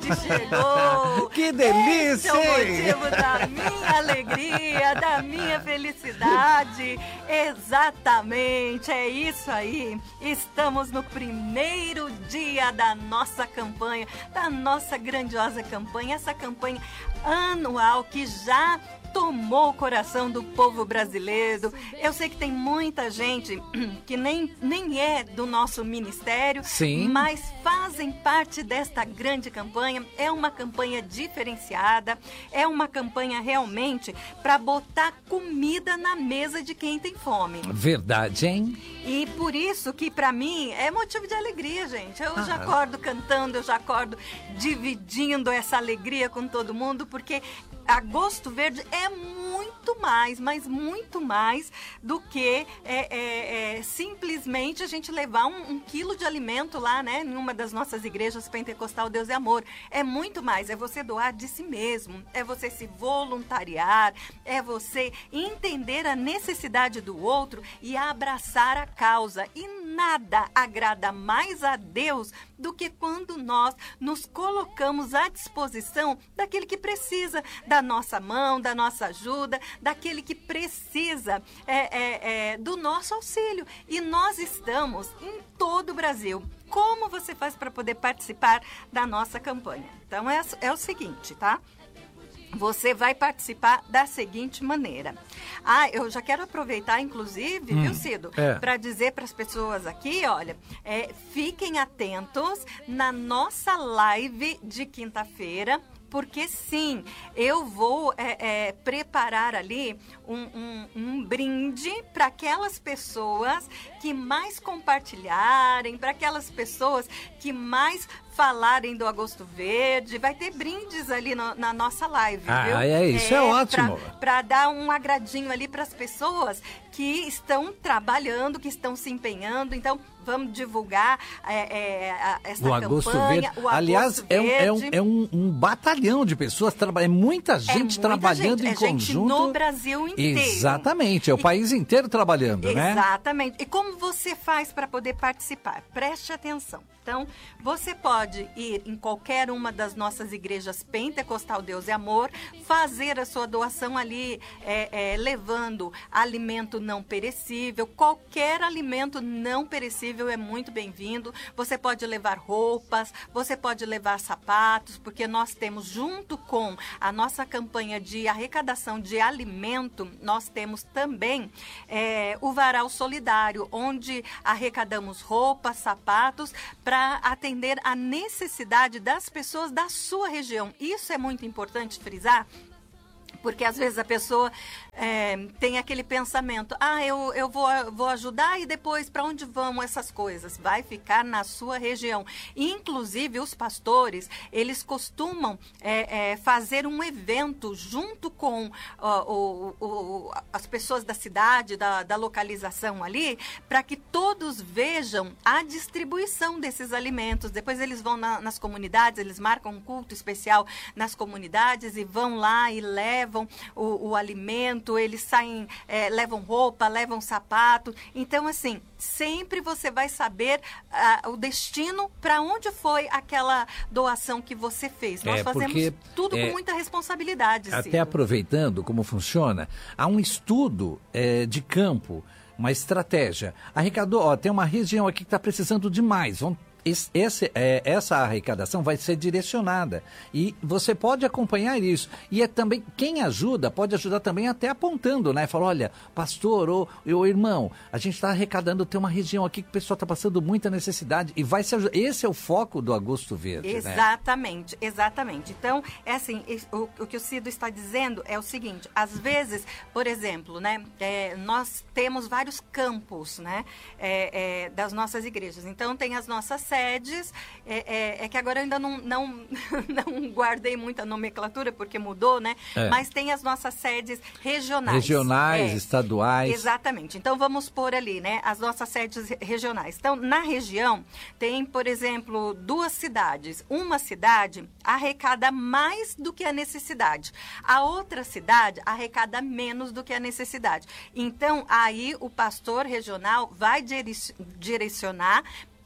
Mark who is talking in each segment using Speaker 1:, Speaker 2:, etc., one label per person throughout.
Speaker 1: gente chegou.
Speaker 2: Que delícia!
Speaker 1: Esse é o motivo da minha alegria, da minha felicidade. Exatamente, é isso aí. Estamos no primeiro dia da nossa campanha, da nossa grandiosa campanha, essa campanha anual que já tomou o coração do povo brasileiro. Eu sei que tem muita gente que nem é do nosso ministério,
Speaker 2: sim,
Speaker 1: mas fazem parte desta grande campanha. É uma campanha diferenciada, é uma campanha realmente para botar comida na mesa de quem tem fome.
Speaker 2: Verdade, hein?
Speaker 1: E por isso que para mim é motivo de alegria, gente. Eu já acordo cantando, eu já acordo dividindo essa alegria com todo mundo, porque Agosto Verde é muito mais, mas muito mais do que simplesmente a gente levar um quilo de alimento lá, né, em uma das nossas igrejas pentecostal Deus é Amor. É muito mais, é você doar de si mesmo, é você se voluntariar, é você entender a necessidade do outro e abraçar a causa. E nada agrada mais a Deus do que quando nós nos colocamos à disposição daquele que precisa da nossa mão, da nossa ajuda, daquele que precisa do nosso auxílio. E nós estamos em todo o Brasil. Como você faz para poder participar da nossa campanha? Então é o seguinte, tá? Você vai participar da seguinte maneira. Eu já quero aproveitar, inclusive, viu, Cido? Para dizer para as pessoas aqui, olha, fiquem atentos na nossa live de quinta-feira, porque sim, eu vou preparar ali um brinde para aquelas pessoas que mais compartilharem, para aquelas pessoas que mais falarem do Agosto Verde. Vai ter brindes ali na nossa live, viu?
Speaker 2: Isso é ótimo.
Speaker 1: Para dar um agradinho ali para as pessoas que estão trabalhando, que estão se empenhando. Então, vamos divulgar essa campanha.
Speaker 2: Agosto Verde. Aliás, é um batalhão de pessoas trabalhando. É muita gente trabalhando em conjunto.
Speaker 1: Gente no Brasil inteiro.
Speaker 2: Exatamente, é o país inteiro trabalhando, né?
Speaker 1: Exatamente. E como você faz para poder participar? Preste atenção. Então, você pode ir em qualquer uma das nossas igrejas pentecostal Deus é Amor, fazer a sua doação ali, levando alimento não perecível. Qualquer alimento não perecível é muito bem-vindo. Você pode levar roupas, você pode levar sapatos, porque nós temos, junto com a nossa campanha de arrecadação de alimento, nós temos também o Varal Solidário, onde arrecadamos roupas, sapatos, para atender a necessidade das pessoas da sua região. Isso é muito importante frisar, porque às vezes a pessoa tem aquele pensamento, eu vou ajudar e depois para onde vão essas coisas? Vai ficar na sua região. Inclusive os pastores, eles costumam fazer um evento junto com as pessoas da cidade, da localização ali, para que todos vejam a distribuição desses alimentos. Depois eles vão nas comunidades, eles marcam um culto especial nas comunidades e vão lá e levam o alimento, eles saem, levam roupa, levam sapato. Então, assim, sempre você vai saber o destino, para onde foi aquela doação que você fez. Nós fazemos tudo com muita responsabilidade.
Speaker 2: Até
Speaker 1: Ciro.
Speaker 2: Aproveitando como funciona, há um estudo de campo, uma estratégia. Arrecadou, tem uma região aqui que está precisando de mais, essa arrecadação vai ser direcionada e você pode acompanhar isso. E também, quem ajuda, pode ajudar também até apontando, né? Fala, olha, pastor ou irmão, a gente está arrecadando, tem uma região aqui que o pessoal está passando muita necessidade e vai se ajudar. Esse é o foco do Agosto Verde,
Speaker 1: Exatamente,
Speaker 2: né?
Speaker 1: Exatamente. Então, assim, o que o Cido está dizendo é o seguinte, às vezes, por exemplo, né, nós temos vários campos, né, das nossas igrejas. Então, tem as nossas sedes, que agora eu ainda não guardei muita nomenclatura, porque mudou, né? Mas tem as nossas sedes regionais.
Speaker 2: Regionais, estaduais.
Speaker 1: Exatamente. Então, vamos pôr ali, né? As nossas sedes regionais. Então, na região, tem, por exemplo, 2 cidades. Uma cidade arrecada mais do que a necessidade. A outra cidade arrecada menos do que a necessidade. Então, aí o pastor regional vai direcionar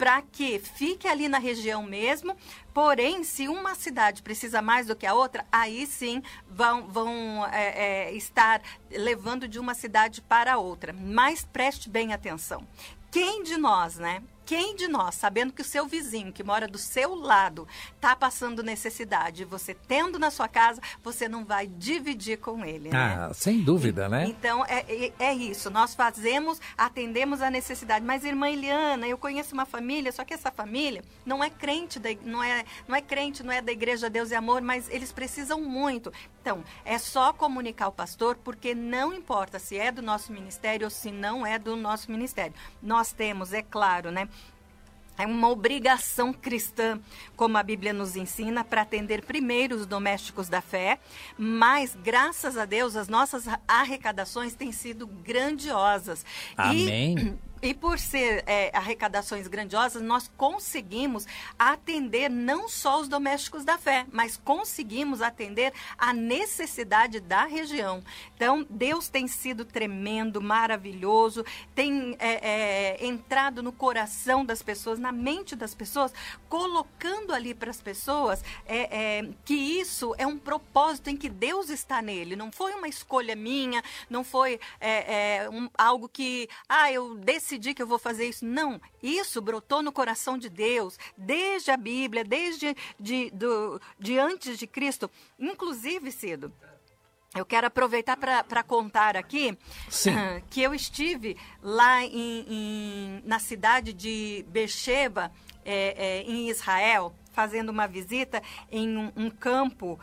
Speaker 1: para que fique ali na região mesmo. Porém, se uma cidade precisa mais do que a outra, aí sim vão estar levando de uma cidade para outra. Mas preste bem atenção. Quem de nós, né? Quem de nós, sabendo que o seu vizinho, que mora do seu lado, está passando necessidade, você tendo na sua casa, você não vai dividir com ele, né?
Speaker 2: Sem dúvida, né?
Speaker 1: Então, é isso. Nós atendemos a necessidade. Mas, irmã Eliana, eu conheço uma família, só que essa família não é crente, não é da Igreja Deus e Amor, mas eles precisam muito. Então, é só comunicar ao pastor, porque não importa se é do nosso ministério ou se não é do nosso ministério. Nós temos, é claro, né? É uma obrigação cristã, como a Bíblia nos ensina, para atender primeiro os domésticos da fé, mas, graças a Deus, as nossas arrecadações têm sido grandiosas.
Speaker 2: Amém.
Speaker 1: E por ser arrecadações grandiosas, nós conseguimos atender não só os domésticos da fé, mas conseguimos atender a necessidade da região. Então, Deus tem sido tremendo, maravilhoso, tem entrado no coração das pessoas, na mente das pessoas, colocando ali para as pessoas que isso é um propósito em que Deus está nele. Não foi uma escolha minha, não foi algo que eu decidi que eu vou fazer isso. Não, isso brotou no coração de Deus, desde a Bíblia, desde de antes de Cristo. Inclusive, Cido, eu quero aproveitar para contar aqui que eu estive lá na cidade de Beersheba, em Israel, fazendo uma visita em um campo,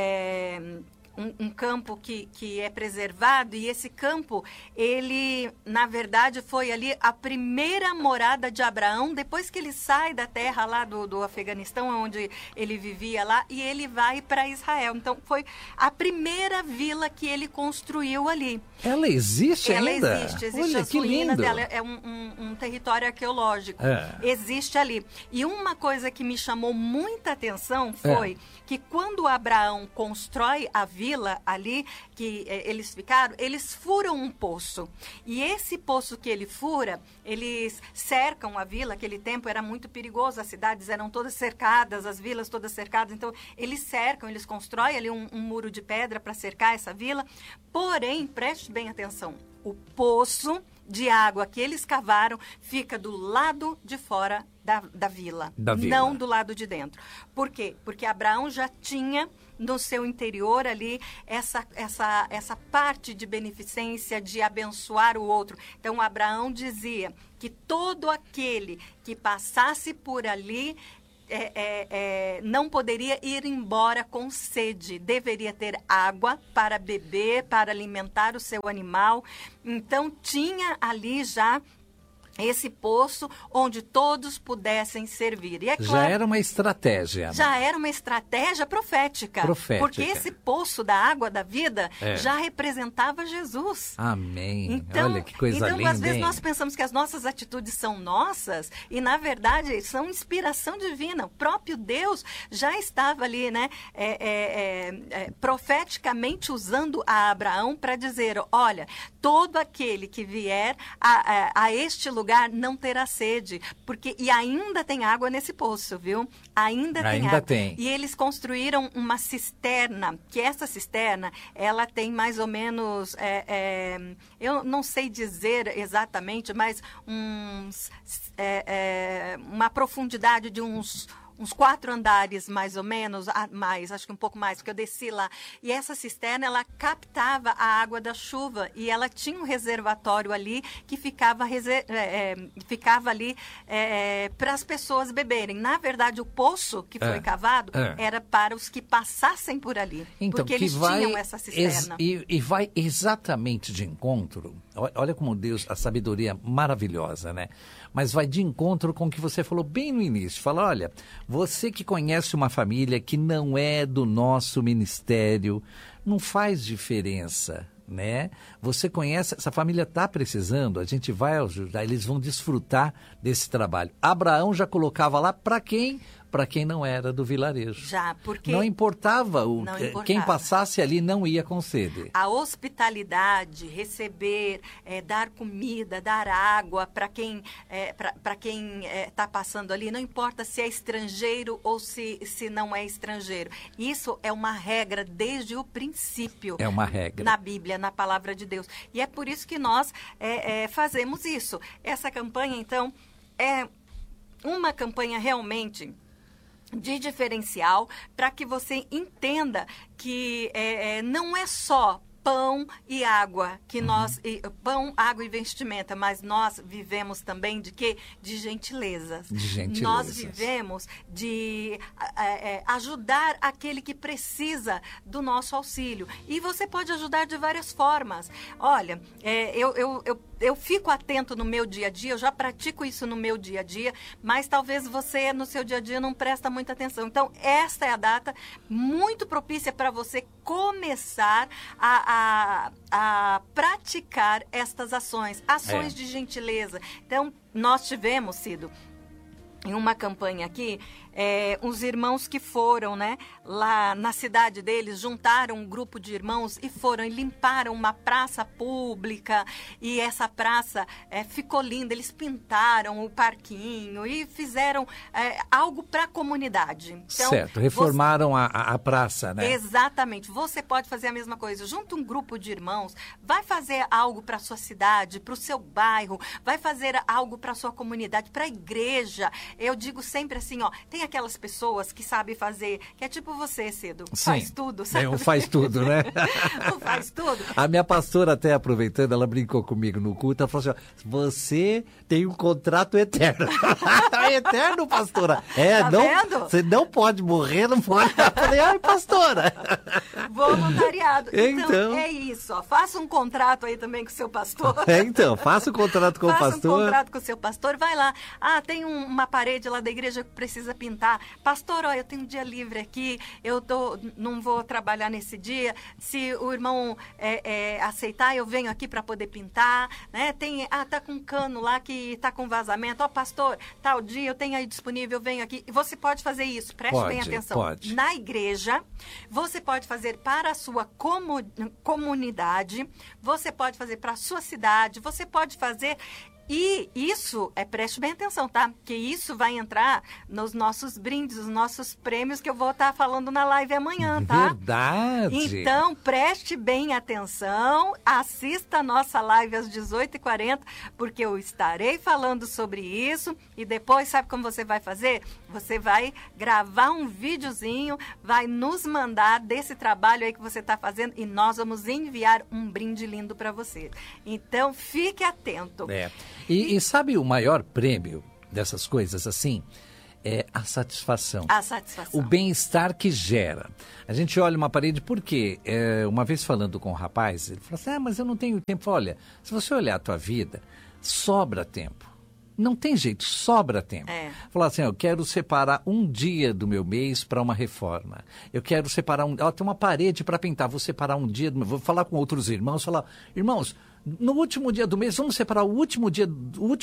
Speaker 1: um campo que é preservado, e esse campo, ele, na verdade, foi ali a primeira morada de Abraão, depois que ele sai da terra lá do Afeganistão, onde ele vivia lá, e ele vai para Israel. Então, foi a primeira vila que ele construiu ali.
Speaker 2: Ela existe ainda?
Speaker 1: Ela existe
Speaker 2: Olha,
Speaker 1: as
Speaker 2: que
Speaker 1: ruínas
Speaker 2: lindo.
Speaker 1: dela, é um território arqueológico. Existe ali. E uma coisa que me chamou muita atenção foi que quando Abraão constrói a vila ali, que eles ficaram, eles furam um poço. E esse poço que ele fura, eles cercam a vila. Aquele tempo era muito perigoso, as cidades eram todas cercadas, as vilas todas cercadas. Então, eles cercam, eles constroem ali um muro de pedra para cercar essa vila. Porém, preste bem atenção, o poço de água que eles cavaram fica do lado de fora da vila, não do lado de dentro. Por quê? Porque Abraão já tinha no seu interior ali essa parte de beneficência, de abençoar o outro. Então, Abraão dizia que todo aquele que passasse por ali não poderia ir embora com sede, deveria ter água para beber, para alimentar o seu animal. Então, tinha ali já esse poço onde todos pudessem servir. E é claro,
Speaker 2: já era uma estratégia.
Speaker 1: Já era uma estratégia profética. Porque esse poço da água da vida já representava Jesus.
Speaker 2: Amém.
Speaker 1: Então,
Speaker 2: olha que coisa linda.
Speaker 1: Então, às vezes, nós pensamos que as nossas atitudes são nossas e, na verdade, são inspiração divina. O próprio Deus já estava ali, né, profeticamente usando a Abraão para dizer, olha, todo aquele que vier a este lugar não terá sede, e ainda tem água nesse poço, viu? Ainda tem água. E eles construíram uma cisterna, que essa cisterna, ela tem mais ou menos, eu não sei dizer exatamente, mas uma profundidade de uns 4 andares, mais ou menos, acho que um pouco mais, porque eu desci lá. E essa cisterna, ela captava a água da chuva e ela tinha um reservatório ali que ficava ali para as pessoas beberem. Na verdade, o poço que foi cavado era para os que passassem por ali, então, porque eles tinham essa cisterna.
Speaker 2: E vai exatamente de encontro, olha como Deus, a sabedoria maravilhosa, né? Mas vai de encontro com o que você falou bem no início. Fala, olha, você que conhece uma família que não é do nosso ministério, não faz diferença, né? Você conhece, essa família está precisando, a gente vai ajudar, eles vão desfrutar desse trabalho. Abraão já colocava lá para quem para quem não era do vilarejo.
Speaker 1: Já, porque
Speaker 2: não importava,
Speaker 1: não importava.
Speaker 2: Quem passasse ali não ia com sede.
Speaker 1: A hospitalidade, receber, dar comida, dar água para quem está passando ali, não importa se é estrangeiro ou se não é estrangeiro. Isso é uma regra desde o princípio.
Speaker 2: É uma regra.
Speaker 1: Na Bíblia, na palavra de Deus. E é por isso que nós fazemos isso. Essa campanha, então, é uma campanha realmente de diferencial para que você entenda que não é só pão e água, que nós pão, água e vestimenta, mas nós vivemos também de quê? De gentilezas.
Speaker 2: De gentilezas.
Speaker 1: Nós vivemos de ajudar aquele que precisa do nosso auxílio. E você pode ajudar de várias formas. Olha, eu fico atento no meu dia a dia, eu já pratico isso no meu dia a dia, mas talvez você no seu dia a dia não presta muita atenção. Então, esta é a data muito propícia para você começar a praticar estas ações de gentileza. Então, nós tivemos, Cido, em uma campanha aqui, uns irmãos que foram, né, lá na cidade deles, juntaram um grupo de irmãos e foram e limparam uma praça pública, e essa praça ficou linda. Eles pintaram o parquinho e fizeram algo para a comunidade. Então,
Speaker 2: certo, reformaram a praça, né?
Speaker 1: Exatamente, você pode fazer a mesma coisa. Junta um grupo de irmãos, vai fazer algo para a sua cidade, para o seu bairro, vai fazer algo para a sua comunidade, para a igreja. Eu digo sempre assim, ó, tem aquelas pessoas que sabem fazer, que é tipo você, Cido, faz tudo, sabe?
Speaker 2: Faz tudo, né?
Speaker 1: Faz tudo.
Speaker 2: A minha pastora, até aproveitando, ela brincou comigo no culto, ela falou assim, você tem um contrato eterno. Eterno, pastora?
Speaker 1: Tá vendo?
Speaker 2: Você não pode morrer, não pode. Eu falei, ai, pastora.
Speaker 1: Voluntariado. Então, é isso, ó, faça um contrato aí também com o seu pastor.
Speaker 2: Então, faça um contrato com o pastor.
Speaker 1: Faça um contrato com o seu pastor, vai lá. Ah, tem uma parede lá da igreja que precisa pintar. Pastor, ó, eu tenho um dia livre aqui, não vou trabalhar nesse dia. Se o irmão aceitar, eu venho aqui para poder pintar, né? Tá com um cano lá que tá com vazamento. Ó, pastor, tal dia eu tenho aí disponível, eu venho aqui. Você pode fazer isso, preste bem atenção.
Speaker 2: Pode.
Speaker 1: Na igreja, você pode fazer para a sua comunidade, você pode fazer para a sua cidade, você pode fazer. E isso, preste bem atenção, tá? Que isso vai entrar nos nossos brindes, os nossos prêmios que eu vou estar falando na live amanhã, tá?
Speaker 2: Verdade!
Speaker 1: Então, preste bem atenção, assista a nossa live às 18h40, porque eu estarei falando sobre isso. E depois, sabe como você vai fazer? Você vai gravar um videozinho, vai nos mandar desse trabalho aí que você está fazendo e nós vamos enviar um brinde lindo para você. Então, fique atento.
Speaker 2: E sabe o maior prêmio dessas coisas assim? É a satisfação.
Speaker 1: A satisfação.
Speaker 2: O bem-estar que gera. A gente olha uma parede, porque uma vez falando com um rapaz, ele falou assim, mas eu não tenho tempo. Olha, se você olhar a tua vida, sobra tempo. Não tem jeito, sobra tempo. Falar assim, eu quero separar um dia do meu mês para uma reforma. Eu quero separar tem uma parede para pintar, vou separar um dia, vou falar com outros irmãos, irmãos, no último dia do mês, vamos separar o último dia,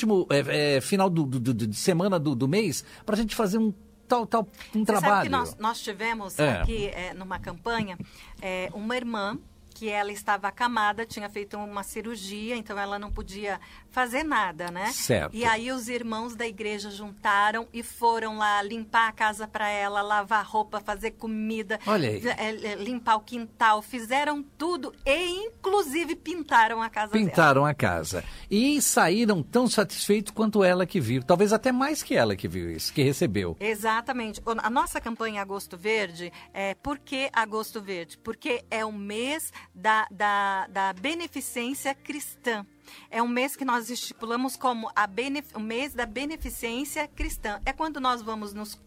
Speaker 2: final de semana do mês, para a gente fazer um trabalho.
Speaker 1: Sabe que nós tivemos aqui numa campanha, uma irmã que ela estava acamada, tinha feito uma cirurgia, então ela não podia fazer nada, né?
Speaker 2: Certo.
Speaker 1: E aí os irmãos da igreja juntaram e foram lá limpar a casa para ela, lavar roupa, fazer comida,
Speaker 2: olha aí,
Speaker 1: limpar o quintal, fizeram tudo e inclusive pintaram a casa dela.
Speaker 2: Pintaram a casa. E saíram tão satisfeitos quanto ela que viu, talvez até mais que ela que viu isso, que recebeu.
Speaker 1: Exatamente. A nossa campanha Agosto Verde, por que Agosto Verde? Porque é o mês da beneficência cristã. É um mês que nós estipulamos como o mês da beneficência cristã. É quando nós vamos nos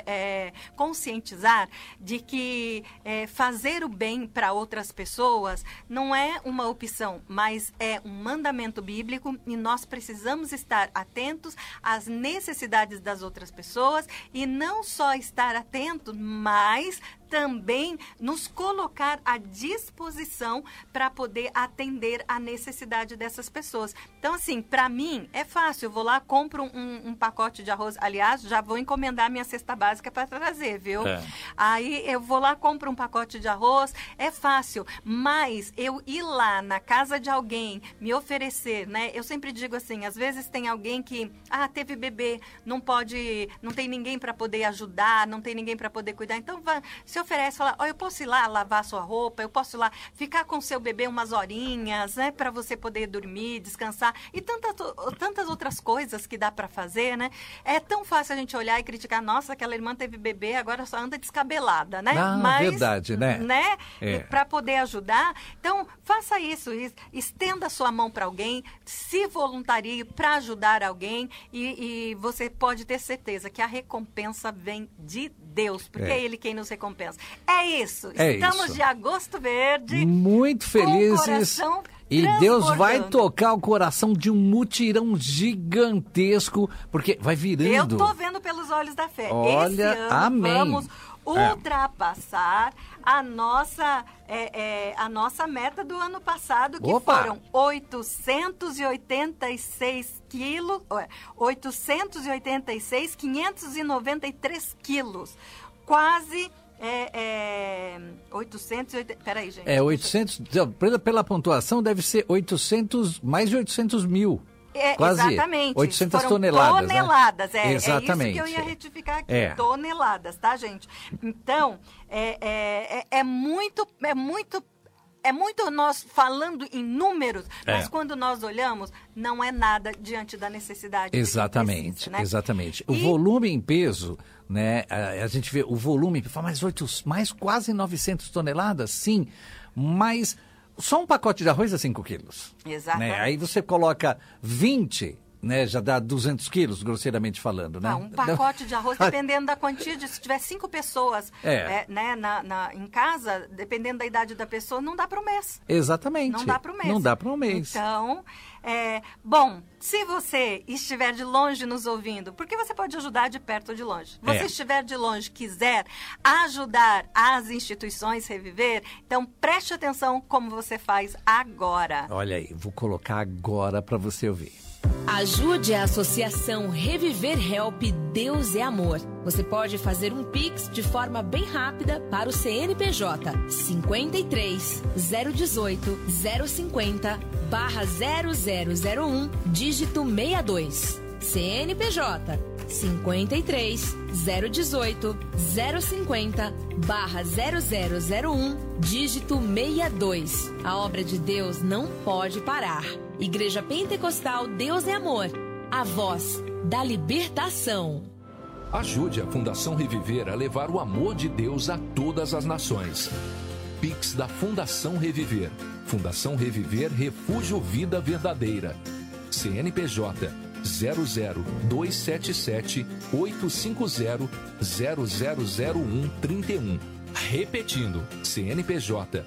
Speaker 1: conscientizar de que fazer o bem para outras pessoas não é uma opção, mas é um mandamento bíblico e nós precisamos estar atentos às necessidades das outras pessoas e não só estar atento, mas também nos colocar à disposição para poder atender a necessidade dessas pessoas. Então, assim, para mim é fácil, eu vou lá, compro um pacote de arroz, aliás, já vou encomendar minha cesta básica para trazer, viu? Aí eu vou lá, compro um pacote de arroz, é fácil, mas eu ir lá na casa de alguém, me oferecer, né? Eu sempre digo assim, às vezes tem alguém que, teve bebê, não tem ninguém para poder ajudar, não tem ninguém para poder cuidar, então se oferece, fala, eu posso ir lá lavar sua roupa, eu posso ir lá ficar com seu bebê umas horinhas, né? Para você poder dormir, descansar, e tantas outras coisas que dá para fazer, né? É tão fácil a gente olhar e criticar, nossa, aquela irmã teve bebê, agora só anda descabelada, né? Mas,
Speaker 2: verdade, né?
Speaker 1: Para poder ajudar. Então, faça isso, estenda a sua mão para alguém, se voluntarie para ajudar alguém e você pode ter certeza que a recompensa vem de Deus, porque é Ele quem nos recompensa. É isso. Estamos de Agosto Verde.
Speaker 2: Muito felizes. E Deus vai tocar o coração de um mutirão gigantesco, porque vai virando.
Speaker 1: Eu estou vendo pelos olhos da fé.
Speaker 2: Olha,
Speaker 1: esse ano
Speaker 2: amém.
Speaker 1: Vamos ultrapassar a nossa meta do ano passado, que foram 886 quilos, 593 quilos. Quase 880. Peraí, gente.
Speaker 2: 800. Pela pontuação, deve ser mais de 800 mil. Quase
Speaker 1: exatamente.
Speaker 2: 800
Speaker 1: foram
Speaker 2: toneladas.
Speaker 1: Né?
Speaker 2: Exatamente.
Speaker 1: É isso que eu ia retificar aqui. Toneladas, tá, gente? Então, é muito nós falando em números, mas quando nós olhamos, não é nada diante da necessidade.
Speaker 2: Exatamente,
Speaker 1: precisa, né?
Speaker 2: exatamente. O volume em peso, né? A gente vê o volume, fala, mais quase 900 toneladas, sim, mas só um pacote de arroz é 5 quilos.
Speaker 1: Exatamente.
Speaker 2: Né? Aí você coloca 20, né, já dá 200 quilos, grosseiramente falando, né?
Speaker 1: Um pacote de arroz, dependendo da quantia, se tiver 5 pessoas né, em casa, dependendo da idade da pessoa, não dá para um mês.
Speaker 2: Exatamente.
Speaker 1: Não dá para um mês.
Speaker 2: Não dá para um mês.
Speaker 1: Então, bom, se você estiver de longe nos ouvindo, porque você pode ajudar de perto ou de longe. Você estiver de longe, quiser ajudar as instituições Reviver, então preste atenção como você faz agora.
Speaker 2: Olha aí, vou colocar agora para você ouvir.
Speaker 3: Ajude a Associação Reviver Help Deus é Amor. Você pode fazer um Pix de forma bem rápida para o CNPJ 53 018 050 /0001 dígito 62. CNPJ 53 018 050 /0001 dígito 62. A obra de Deus não pode parar. Igreja Pentecostal Deus é Amor, a voz da libertação.
Speaker 4: Ajude a Fundação Reviver a levar o amor de Deus a todas as nações. Pix da Fundação Reviver. Fundação Reviver Refúgio Vida Verdadeira. CNPJ 00277 850 0001 31. Repetindo, CNPJ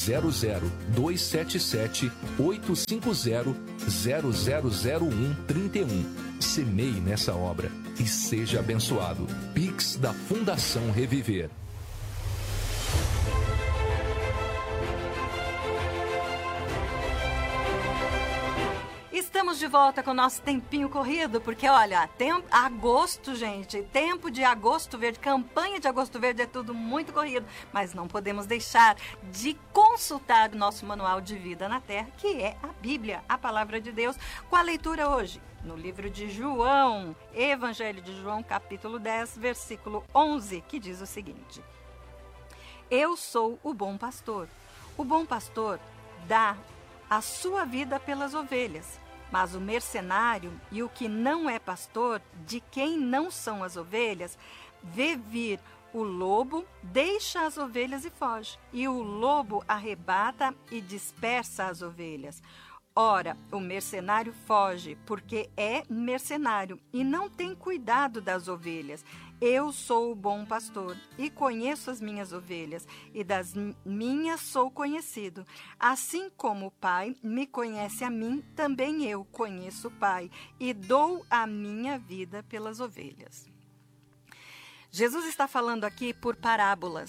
Speaker 4: 00277 850 0001 31. Semeie nessa obra e seja abençoado. Pix da Fundação Reviver.
Speaker 1: Estamos de volta com o nosso tempinho corrido, porque olha, agosto, gente, tempo de Agosto Verde, campanha de Agosto Verde é tudo muito corrido, mas não podemos deixar de consultar o nosso manual de vida na Terra, que é a Bíblia, a Palavra de Deus, com a leitura hoje, no livro de João, Evangelho de João, capítulo 10, versículo 11, que diz o seguinte: Eu sou o bom pastor. O bom pastor dá a sua vida pelas ovelhas. Mas o mercenário e o que não é pastor, de quem não são as ovelhas, vê vir o lobo, deixa as ovelhas e foge. E o lobo arrebata e dispersa as ovelhas. Ora, o mercenário foge, porque é mercenário e não tem cuidado das ovelhas. Eu sou o bom pastor e conheço as minhas ovelhas, e das minhas sou conhecido. Assim como o Pai me conhece a mim, também eu conheço o Pai, e dou a minha vida pelas ovelhas. Jesus está falando aqui por parábolas.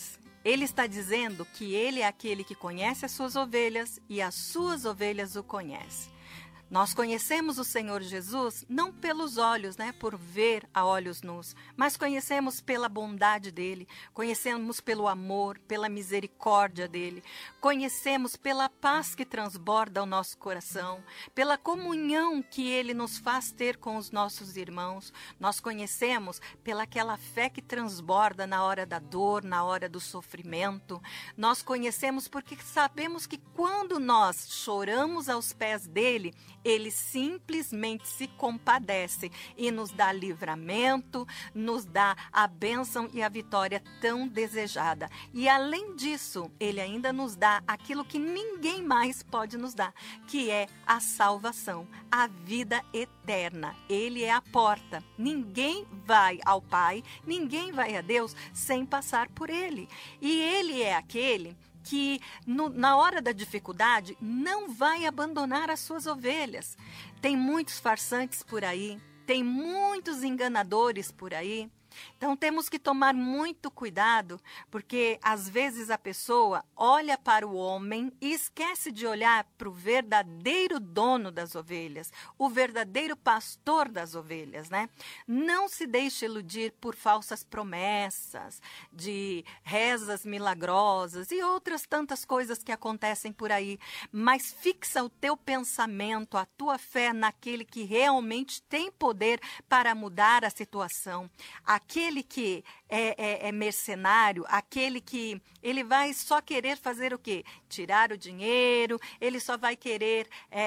Speaker 1: Ele está dizendo que ele é aquele que conhece as suas ovelhas e as suas ovelhas o conhecem. Nós conhecemos o Senhor Jesus não pelos olhos, por ver a olhos nus, mas conhecemos pela bondade dele, conhecemos pelo amor, pela misericórdia dele, conhecemos pela paz que transborda o nosso coração, pela comunhão que ele nos faz ter com os nossos irmãos. Nós conhecemos pelaquela fé que transborda na hora da dor, na hora do sofrimento. Nós conhecemos porque sabemos que quando nós choramos aos pés dele, ele simplesmente se compadece e nos dá livramento, nos dá a bênção e a vitória tão desejada. E além disso, ele ainda nos dá aquilo que ninguém mais pode nos dar, que é a salvação, a vida eterna. Ele é a porta. Ninguém vai ao Pai, ninguém vai a Deus sem passar por ele. E ele é aquele que na hora da dificuldade não vai abandonar as suas ovelhas. Tem muitos farsantes por aí, tem muitos enganadores por aí. Então temos que tomar muito cuidado, porque às vezes a pessoa olha para o homem e esquece de olhar para o verdadeiro dono das ovelhas, o verdadeiro pastor das ovelhas, Não se deixe iludir por falsas promessas, de rezas milagrosas e outras tantas coisas que acontecem por aí, mas fixa o teu pensamento, a tua fé naquele que realmente tem poder para mudar a situação. Aquele que é mercenário, aquele que ele vai só querer fazer o quê? Tirar o dinheiro, ele só vai querer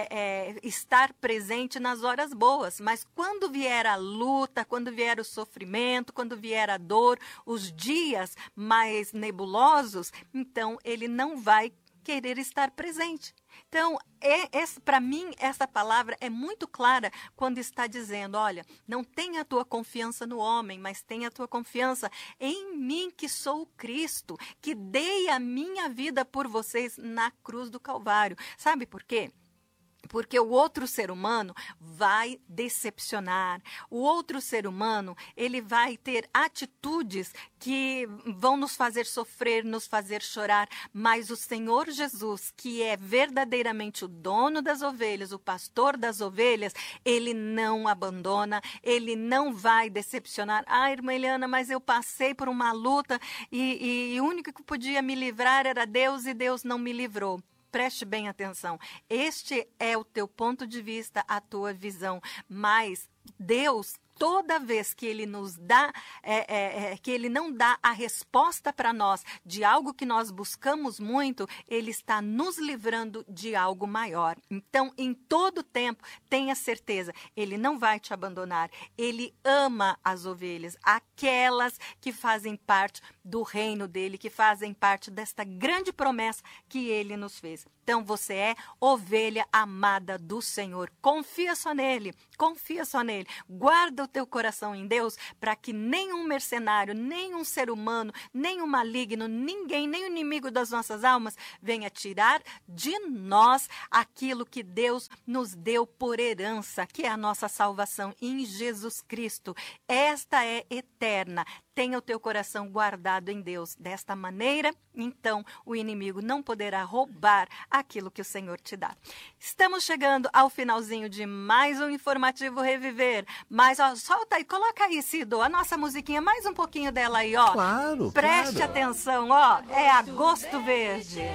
Speaker 1: estar presente nas horas boas. Mas quando vier a luta, quando vier o sofrimento, quando vier a dor, os dias mais nebulosos, então ele não vai querer estar presente. Então, para mim, essa palavra é muito clara quando está dizendo, olha, não tenha a tua confiança no homem, mas tenha a tua confiança em mim, que sou o Cristo, que dei a minha vida por vocês na cruz do Calvário. Sabe por quê? Porque o outro ser humano vai decepcionar. O outro ser humano, ele vai ter atitudes que vão nos fazer sofrer, nos fazer chorar. Mas o Senhor Jesus, que é verdadeiramente o dono das ovelhas, o pastor das ovelhas, ele não abandona, ele não vai decepcionar. Ah, irmã Eliana, mas eu passei por uma luta e o único que podia me livrar era Deus e Deus não me livrou. Preste bem atenção, este é o teu ponto de vista, a tua visão, mas Deus, toda vez que ele nos dá, que ele não dá a resposta para nós de algo que nós buscamos muito, ele está nos livrando de algo maior. Então, em todo tempo, tenha certeza, ele não vai te abandonar. Ele ama as ovelhas, aquelas que fazem parte do reino dele, que fazem parte desta grande promessa que ele nos fez. Então, você é ovelha amada do Senhor. Confia só nele, confia só nele. Guarda o teu coração em Deus para que nenhum mercenário, nenhum ser humano, nenhum maligno, ninguém, nem o inimigo das nossas almas venha tirar de nós aquilo que Deus nos deu por herança, que é a nossa salvação em Jesus Cristo. Esta é eterna. Tenha o teu coração guardado em Deus. Desta maneira, então, o inimigo não poderá roubar aquilo que o Senhor te dá. Estamos chegando ao finalzinho de mais um Informativo Reviver. Mas, solta aí, coloca aí, Cido, a nossa musiquinha, mais um pouquinho dela aí, ó.
Speaker 2: Claro,
Speaker 1: Preste atenção, ó. É Agosto Verde.